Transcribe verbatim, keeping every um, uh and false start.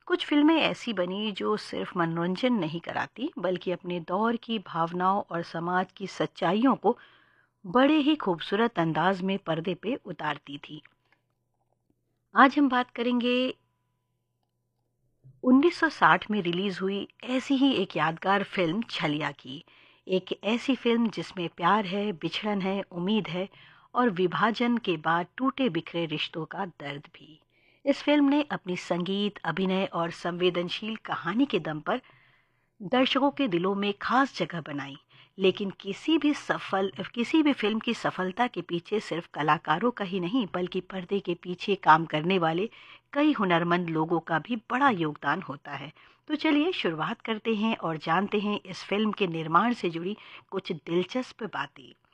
कुछ फिल्में ऐसी बनी जो सिर्फ मनोरंजन नहीं कराती बल्कि अपने दौर की भावनाओं और समाज की सच्चाइयों को बड़े ही खूबसूरत अंदाज में पर्दे पे उतारती थी। आज हम बात करेंगे उन्नीस सौ साठ में रिलीज हुई ऐसी ही एक यादगार फिल्म छलिया की। एक ऐसी फिल्म जिसमें प्यार है, बिछड़न है, उम्मीद है और विभाजन के बाद टूटे बिखरे रिश्तों का दर्द भी। इस फिल्म ने अपनी संगीत, अभिनय और संवेदनशील कहानी के दम पर दर्शकों के दिलों में खास जगह बनाई। लेकिन किसी भी सफल किसी भी फिल्म की सफलता के पीछे सिर्फ कलाकारों का ही नहीं बल्कि पर्दे के पीछे काम करने वाले कई हुनरमंद लोगों का भी बड़ा योगदान होता है। तो चलिए शुरुआत करते हैं और जानते हैं इस फिल्म के निर्माण से जुड़ी कुछ दिलचस्प बातें।